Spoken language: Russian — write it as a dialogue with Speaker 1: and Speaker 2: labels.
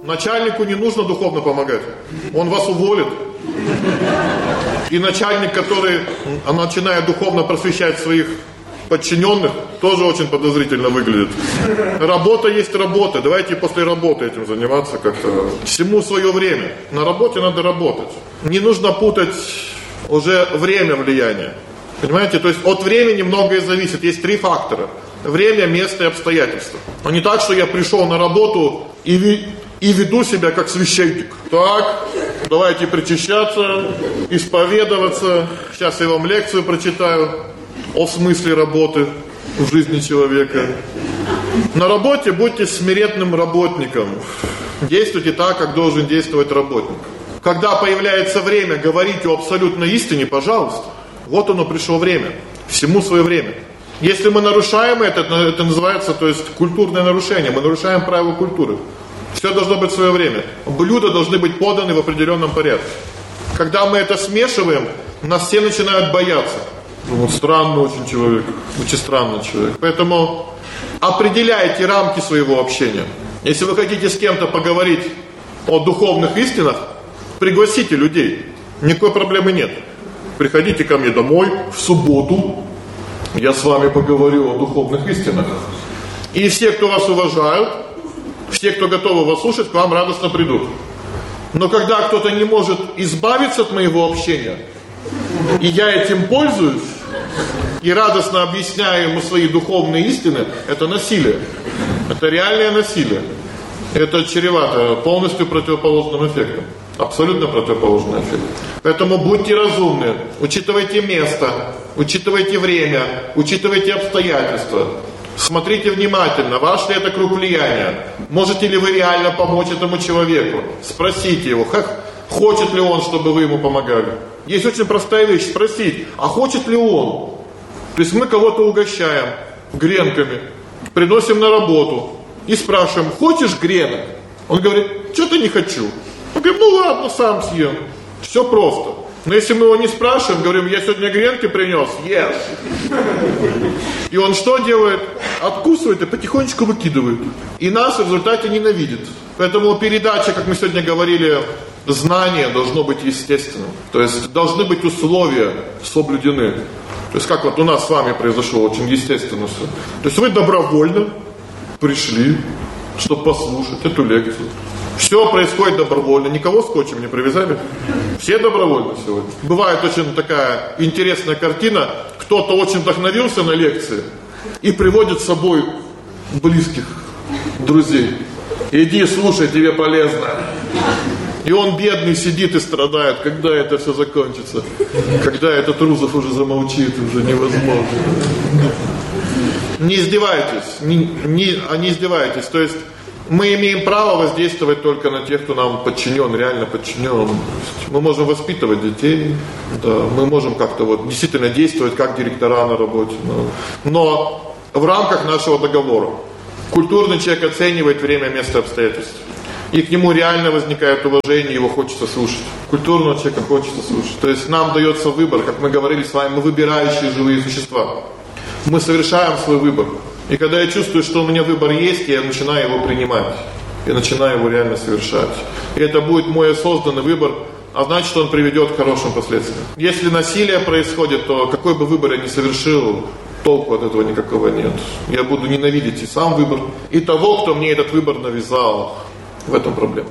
Speaker 1: Начальнику не нужно духовно помогать. Он вас уволит. И начальник, который начинает духовно просвещать своих подчиненных, тоже очень подозрительно выглядит. Работа есть работа. Давайте после работы этим заниматься как-то. Всему свое время. На работе надо работать. Не нужно путать уже время влияния. Понимаете? То есть от времени многое зависит. Есть 3 фактора. Время, место и обстоятельства. Но не так, что я пришел на работу и веду себя как священник. Так, давайте причащаться, исповедоваться. Сейчас я вам лекцию прочитаю о смысле работы в жизни человека. На работе будьте смиренным работником. Действуйте так, как должен действовать работник. Когда появляется время говорить о абсолютной истине, пожалуйста. Вот оно пришло время. Всему свое время. Если мы нарушаем это называется, то есть культурное нарушение. Мы нарушаем правила культуры. Все должно быть в свое время. Блюда должны быть поданы в определенном порядке. Когда мы это смешиваем, нас все начинают бояться. Вот странный очень человек, очень странный человек. Поэтому определяйте рамки своего общения. Если вы хотите с кем-то поговорить о духовных истинах, пригласите людей. Никакой проблемы нет. Приходите ко мне домой в субботу. Я с вами поговорю о духовных истинах. И все, кто вас уважают, все, кто готовы вас слушать, к вам радостно придут. Но когда кто-то не может избавиться от моего общения, и я этим пользуюсь, и радостно объясняю ему свои духовные истины, это насилие. Это реальное насилие. Это чревато полностью противоположным эффектом. Абсолютно противоположный эффект. Поэтому будьте разумны, учитывайте место, учитывайте время, учитывайте обстоятельства. Смотрите внимательно, ваш ли это круг влияния. Можете ли вы реально помочь этому человеку? Спросите его, хочет ли он, чтобы вы ему помогали. Есть очень простая вещь, спросить, а хочет ли он? То есть мы кого-то угощаем гренками, приносим на работу и спрашиваем, хочешь гренок? Он говорит, что-то не хочу. Мы говорим, ну ладно, сам съем. Все просто. Но если мы его не спрашиваем, говорим, я сегодня гренки принес, ешь. И он что делает? Откусывает и потихонечку выкидывает. И нас в результате ненавидит. Поэтому передача, как мы сегодня говорили, знание должно быть естественным. То есть должны быть условия соблюдены. То есть как вот у нас с вами произошло, очень естественно все. То есть вы добровольно пришли, чтобы послушать эту лекцию. Все происходит добровольно, никого скотчем не привязали. Все добровольно сегодня. Бывает очень такая интересная картина. Кто-то очень вдохновился на лекции и приводит с собой близких, друзей. Иди, слушай, тебе полезно. И он бедный сидит и страдает, когда это все закончится. Когда этот Рузов уже замолчит, уже невозможно. Не издевайтесь, не издевайтесь. То есть мы имеем право воздействовать только на тех, кто нам подчинен, реально подчинен. Мы можем воспитывать детей, да, мы можем как-то вот действительно действовать как директора на работе. Но в рамках нашего договора. Культурный человек оценивает время, место, обстоятельства. И к нему реально возникает уважение, его хочется слушать. Культурного человека хочется слушать. То есть нам дается выбор, как мы говорили с вами, мы выбирающие живые существа. Мы совершаем свой выбор. И когда я чувствую, что у меня выбор есть, я начинаю его принимать. Я начинаю его реально совершать. И это будет мой осознанный выбор, а значит, он приведет к хорошим последствиям. Если насилие происходит, то какой бы выбор я ни совершил, толку от этого никакого нет. Я буду ненавидеть и сам выбор, и того, кто мне этот выбор навязал. В этом проблема.